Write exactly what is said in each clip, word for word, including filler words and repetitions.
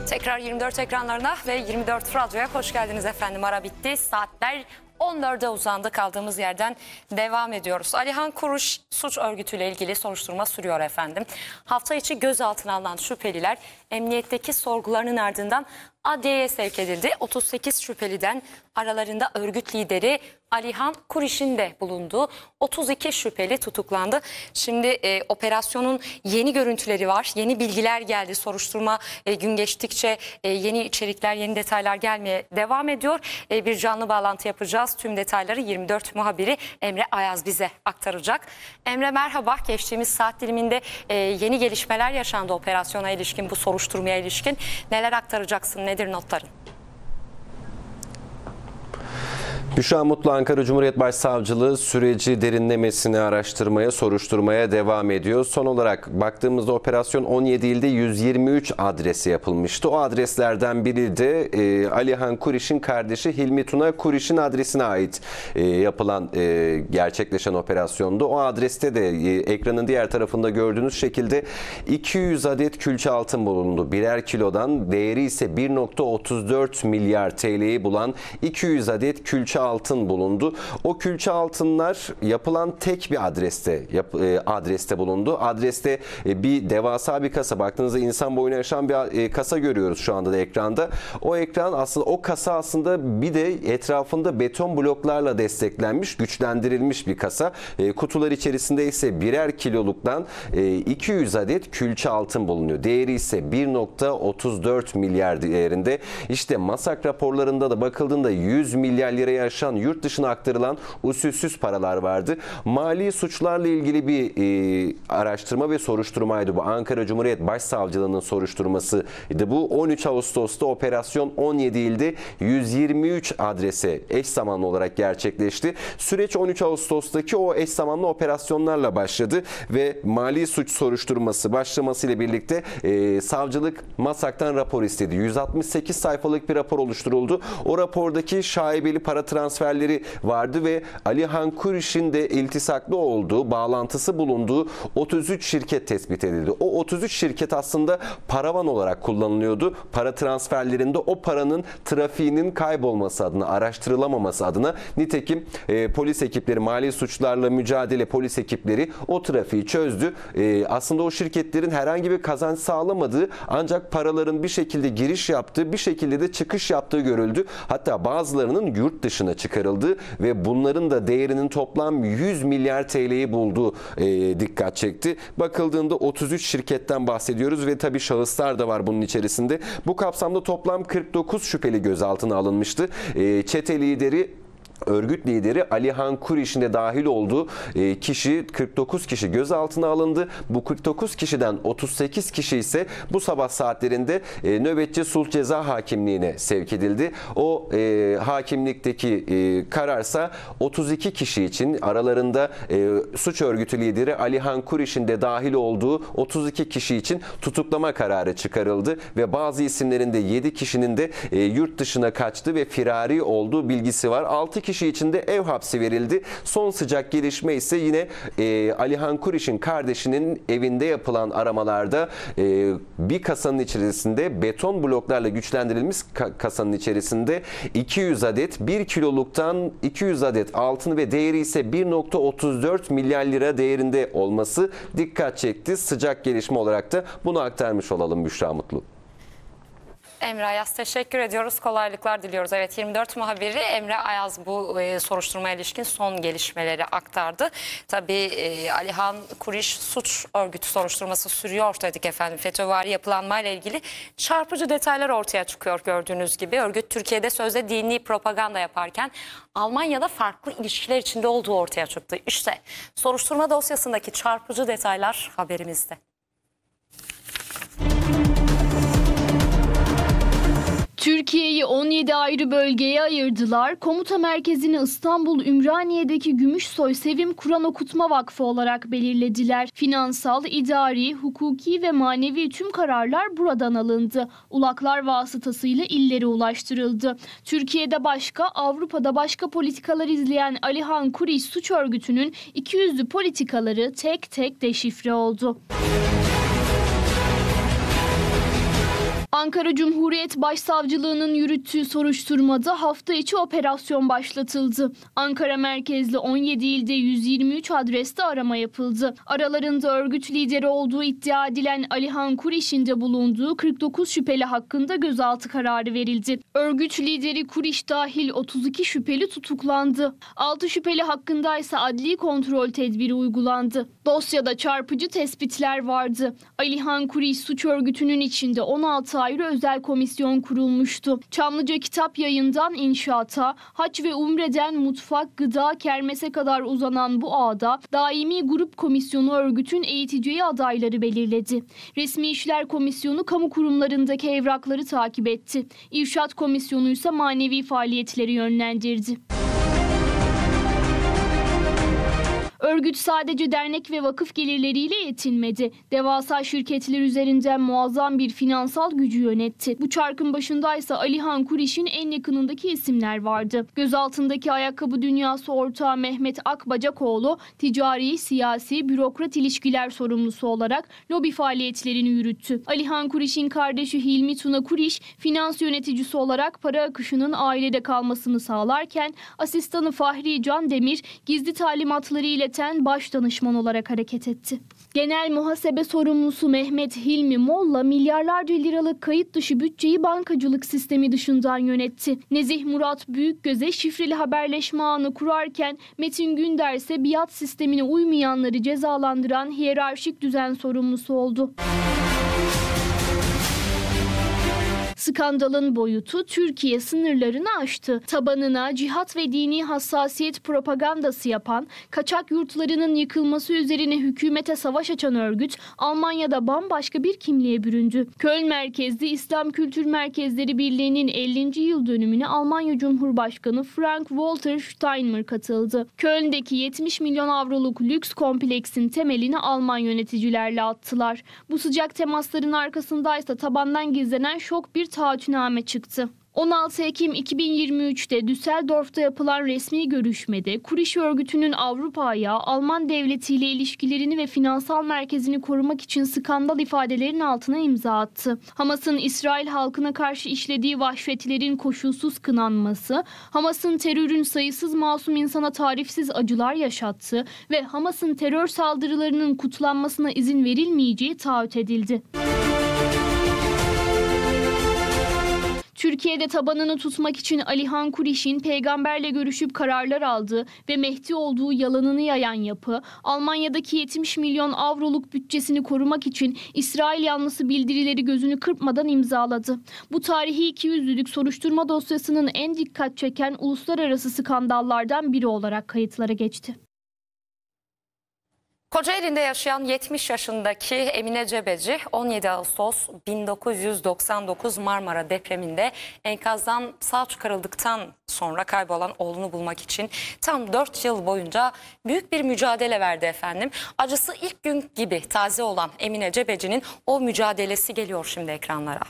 Tekrar yirmi dört ekranlarına ve yirmi dört Radyo'ya hoş geldiniz efendim. Ara bitti. Saatler on dörde uzandı. Kaldığımız yerden devam ediyoruz. Alihan Kuruş suç örgütüyle ilgili soruşturma sürüyor efendim. Hafta içi gözaltına alınan şüpheliler emniyetteki sorgularının ardından adliyeye sevk edildi. otuz sekiz şüpheliden aralarında örgüt lideri Alihan Kuriş'in de bulunduğu otuz iki şüpheli tutuklandı. Şimdi e, operasyonun yeni görüntüleri var. Yeni bilgiler geldi. Soruşturma e, gün geçtikçe e, yeni içerikler, yeni detaylar gelmeye devam ediyor. E, bir canlı bağlantı yapacağız. Tüm detayları yirmi dört muhabiri Emre Ayaz bize aktaracak. Emre merhaba. Geçtiğimiz saat diliminde e, yeni gelişmeler yaşandı operasyona ilişkin, bu soruşturmaya ilişkin. Neler aktaracaksın? Nedir notların? Büşra Mutlu, Ankara Cumhuriyet Başsavcılığı süreci derinlemesine araştırmaya, soruşturmaya devam ediyor. Son olarak baktığımızda operasyon on yedi ilde yüz yirmi üç adresi yapılmıştı. O adreslerden biri de e, Alihan Kuriş'in kardeşi Hilmi Tuna Kuriş'in adresine ait e, yapılan, e, gerçekleşen operasyondu. O adreste de e, ekranın diğer tarafında gördüğünüz şekilde iki yüz adet külçe altın bulundu. Birer kilodan, değeri ise bir nokta otuz dört milyar T L'yi bulan iki yüz adet külçe altın bulundu. O külçe altınlar yapılan tek bir adreste yap, e, adreste bulundu. Adreste e, bir devasa bir kasa. Baktığınızda insan boyunu aşan bir e, kasa görüyoruz şu anda da ekranda. O ekran aslında, o kasa aslında bir de etrafında beton bloklarla desteklenmiş, güçlendirilmiş bir kasa. E, kutular içerisinde ise birer kiloluktan e, iki yüz adet külçe altın bulunuyor. Değeri ise bir nokta otuz dört milyar değerinde. İşte MASAK raporlarında da bakıldığında yüz milyar liraya aşan yurt dışına aktarılan usulsüz paralar vardı. Mali suçlarla ilgili bir e, araştırma ve soruşturmaydı bu. Ankara Cumhuriyet Başsavcılığı'nın soruşturmasıydı bu. on üç Ağustos'ta operasyon on yedi ilde yüz yirmi üç adrese eş zamanlı olarak gerçekleşti. Süreç on üç Ağustos'taki o eş zamanlı operasyonlarla başladı ve mali suç soruşturması başlamasıyla birlikte e, savcılık MASAK'tan rapor istedi. yüz altmış sekiz sayfalık bir rapor oluşturuldu. O rapordaki şaibeli para transferleri vardı ve Alihan Kuriş'in de iltisaklı olduğu, bağlantısı bulunduğu otuz üç şirket tespit edildi. O otuz üç şirket aslında paravan olarak kullanılıyordu. Para transferlerinde o paranın trafiğinin kaybolması adına, araştırılamaması adına, nitekim e, polis ekipleri, mali suçlarla mücadele polis ekipleri o trafiği çözdü. E, aslında o şirketlerin herhangi bir kazanç sağlamadığı, ancak paraların bir şekilde giriş yaptığı, bir şekilde de çıkış yaptığı görüldü. Hatta bazılarının yurt dışına çıkarıldı ve bunların da değerinin toplam yüz milyar T L'yi bulduğu e, dikkat çekti. Bakıldığında otuz üç şirketten bahsediyoruz ve tabii şahıslar da var bunun içerisinde. Bu kapsamda toplam kırk dokuz şüpheli gözaltına alınmıştı. E, çete lideri, örgüt lideri Alihan Kuriş'in de dahil olduğu kişi, kırk dokuz kişi gözaltına alındı. Bu kırk dokuz kişiden otuz sekiz kişi ise bu sabah saatlerinde nöbetçi sulh ceza hakimliğine sevk edildi. O e, hakimlikteki e, kararsa otuz iki kişi için, aralarında e, suç örgütü lideri Alihan Kuriş'in de dahil olduğu otuz iki kişi için tutuklama kararı çıkarıldı ve bazı isimlerin de, yedi kişinin de e, yurt dışına kaçtı ve firari olduğu bilgisi var. altı kişi için de ev hapsi verildi. Son sıcak gelişme ise yine e, Alihan Kuriş'in kardeşinin evinde yapılan aramalarda e, bir kasanın içerisinde, beton bloklarla güçlendirilmiş ka- kasanın içerisinde iki yüz adet, bir kiloluktan iki yüz adet altın ve değeri ise bir nokta otuz dört milyar lira değerinde olması dikkat çekti. Sıcak gelişme olarak da bunu aktarmış olalım Büşra Mutlu. Emre Ayaz teşekkür ediyoruz. Kolaylıklar diliyoruz. Evet, yirmi dört muhabiri Emre Ayaz bu e, soruşturmaya ilişkin son gelişmeleri aktardı. Tabii e, Alihan Kuriş suç örgütü soruşturması sürüyor dedik efendim. FETÖ'vari yapılanmayla ilgili çarpıcı detaylar ortaya çıkıyor gördüğünüz gibi. Örgüt Türkiye'de sözde dini propaganda yaparken Almanya'da farklı ilişkiler içinde olduğu ortaya çıktı. İşte soruşturma dosyasındaki çarpıcı detaylar haberimizde. Türkiye'yi on yedi ayrı bölgeye ayırdılar. Komuta merkezini İstanbul Ümraniye'deki Gümüşsoy Sevim Kur'an Okutma Vakfı olarak belirlediler. Finansal, idari, hukuki ve manevi tüm kararlar buradan alındı. Ulaklar vasıtasıyla illere ulaştırıldı. Türkiye'de başka, Avrupa'da başka politikalar izleyen Alihan Kuriş suç örgütünün ikiyüzlü politikaları tek tek deşifre oldu. Ankara Cumhuriyet Başsavcılığı'nın yürüttüğü soruşturmada hafta içi operasyon başlatıldı. Ankara merkezli on yedi ilde yüz yirmi üç adreste arama yapıldı. Aralarında örgüt lideri olduğu iddia edilen Alihan Kuriş'in de bulunduğu kırk dokuz şüpheli hakkında gözaltı kararı verildi. Örgüt lideri Kuriş dahil otuz iki şüpheli tutuklandı. altı şüpheli hakkında ise adli kontrol tedbiri uygulandı. Dosyada çarpıcı tespitler vardı. Alihan Kuriş suç örgütünün içinde on altı ayrı özel komisyon kurulmuştu. Çamlıca Kitap Yayın'dan inşaata, hac ve umreden mutfak, gıda, kermese kadar uzanan bu ağda daimi grup komisyonu örgütün eğiteceği adayları belirledi. Resmi İşler Komisyonu kamu kurumlarındaki evrakları takip etti. İrşad Komisyonu ise manevi faaliyetleri yönlendirdi. Örgüt sadece dernek ve vakıf gelirleriyle yetinmedi. Devasa şirketler üzerinden muazzam bir finansal gücü yönetti. Bu çarkın başındaysa Alihan Kuriş'in en yakınındaki isimler vardı. Gözaltındaki ayakkabı dünyası ortağı Mehmet Akbacakoğlu, ticari, siyasi, bürokrat ilişkiler sorumlusu olarak lobi faaliyetlerini yürüttü. Alihan Kuriş'in kardeşi Hilmi Tuna Kuriş, finans yöneticisi olarak para akışının ailede kalmasını sağlarken, asistanı Fahri Can Demir, gizli talimatları ile baş danışman olarak hareket etti. Genel muhasebe sorumlusu Mehmet Hilmi Molla milyarlarca liralık kayıt dışı bütçeyi bankacılık sistemi dışından yönetti. Nezih Murat Büyükgöz'e şifreli haberleşme ağını kurarken Metin Günder ise biat sistemine uymayanları cezalandıran hiyerarşik düzen sorumlusu oldu. Skandalın boyutu Türkiye sınırlarını aştı. Tabanına cihat ve dini hassasiyet propagandası yapan, kaçak yurtlarının yıkılması üzerine hükümete savaş açan örgüt Almanya'da bambaşka bir kimliğe büründü. Köln merkezli İslam Kültür Merkezleri Birliği'nin ellinci yıl dönümüne Almanya Cumhurbaşkanı Frank-Walter Steinmeier katıldı. Köln'deki yetmiş milyon avroluk lüks kompleksin temelini Alman yöneticilerle attılar. Bu sıcak temasların arkasındaysa tabandan gizlenen şok bir taahhütname çıktı. on altı Ekim iki bin yirmi üç'te Düsseldorf'ta yapılan resmi görüşmede Kuriş örgütünün Avrupa ayağı Alman devletiyle ilişkilerini ve finansal merkezini korumak için skandal ifadelerin altına imza attı. Hamas'ın İsrail halkına karşı işlediği vahşetlerin koşulsuz kınanması, Hamas'ın terörün sayısız masum insana tarifsiz acılar yaşattığı ve Hamas'ın terör saldırılarının kutlanmasına izin verilmeyeceği taahhüt edildi. Türkiye'de tabanını tutmak için Alihan Kuriş'in peygamberle görüşüp kararlar aldığı ve Mehdi olduğu yalanını yayan yapı, Almanya'daki yetmiş milyon avroluk bütçesini korumak için İsrail yanlısı bildirileri gözünü kırpmadan imzaladı. Bu tarihi ikiyüzlülük soruşturma dosyasının en dikkat çeken uluslararası skandallardan biri olarak kayıtlara geçti. Kocaeli'nde yaşayan yetmiş yaşındaki Emine Cebeci on yedi Ağustos bin dokuz yüz doksan dokuz Marmara depreminde enkazdan sağ çıkarıldıktan sonra kaybolan oğlunu bulmak için tam dört yıl boyunca büyük bir mücadele verdi efendim. Acısı ilk gün gibi taze olan Emine Cebeci'nin o mücadelesi geliyor şimdi ekranlara.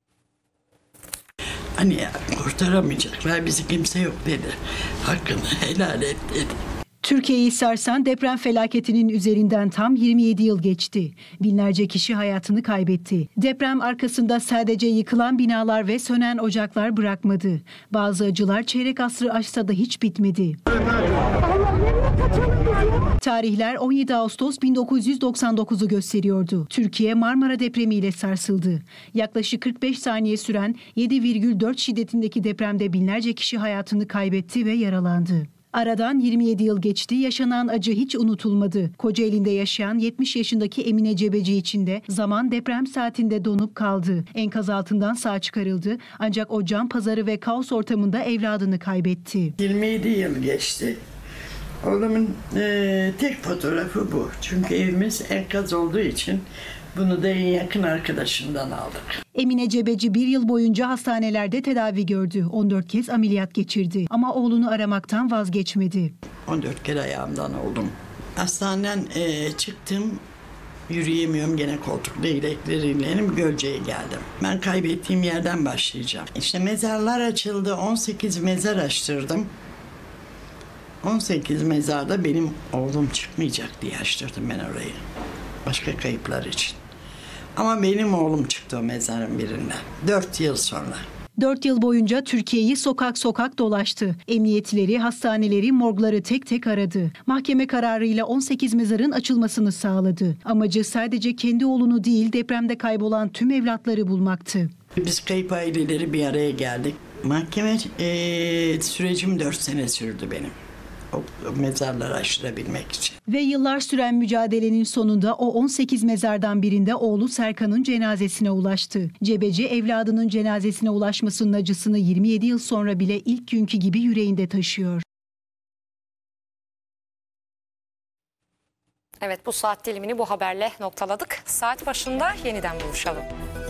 Hani ya, kurtaramayacaklar, bizi kimse yok dedi. Hakkını helal et dedi. Türkiye'yi sarsan deprem felaketinin üzerinden tam yirmi yedi yıl geçti. Binlerce kişi hayatını kaybetti. Deprem arkasında sadece yıkılan binalar ve sönen ocaklar bırakmadı. Bazı acılar çeyrek asrı aşsa da hiç bitmedi. Tarihler on yedi Ağustos bin dokuz yüz doksan dokuz'u gösteriyordu. Türkiye Marmara depremiyle sarsıldı. Yaklaşık kırk beş saniye süren yedi virgül dört şiddetindeki depremde binlerce kişi hayatını kaybetti ve yaralandı. Aradan yirmi yedi yıl geçti, yaşanan acı hiç unutulmadı. Kocaeli'nde yaşayan yetmiş yaşındaki Emine Cebeci için de zaman deprem saatinde donup kaldı. Enkaz altından sağ çıkarıldı ancak o can pazarı ve kaos ortamında evladını kaybetti. yirmi yedi yıl geçti. Oğlumun e, tek fotoğrafı bu. Çünkü evimiz enkaz olduğu için bunu da en yakın arkadaşımdan aldık. Emine Cebeci bir yıl boyunca hastanelerde tedavi gördü. on dört kez ameliyat geçirdi ama oğlunu aramaktan vazgeçmedi. on dört kere ayağımdan oldum. Hastaneden e, çıktım, yürüyemiyorum, gene koltuklu ilekleriyle Gölce'ye geldim. Ben kaybettiğim yerden başlayacağım. İşte mezarlar açıldı, on sekiz mezar açtırdım. on sekiz mezarda benim oğlum çıkmayacak diye açtırdım ben orayı. Başka kayıplar için. Ama benim oğlum çıktı o mezarın birinden. Dört yıl sonra. Dört yıl boyunca Türkiye'yi sokak sokak dolaştı. Emniyetleri, hastaneleri, morgları tek tek aradı. Mahkeme kararıyla on sekiz mezarın açılmasını sağladı. Amacı sadece kendi oğlunu değil, depremde kaybolan tüm evlatları bulmaktı. Biz kayıp aileleri bir araya geldik. Mahkeme e, sürecim dört sene sürdü benim. O, o mezarları aşırabilmek için. Ve yıllar süren mücadelenin sonunda o on sekiz mezardan birinde oğlu Serkan'ın cenazesine ulaştı. Cebeci evladının cenazesine ulaşmasının acısını yirmi yedi yıl sonra bile ilk günkü gibi yüreğinde taşıyor. Evet, bu saat dilimini bu haberle noktaladık. Saat başında yeniden buluşalım.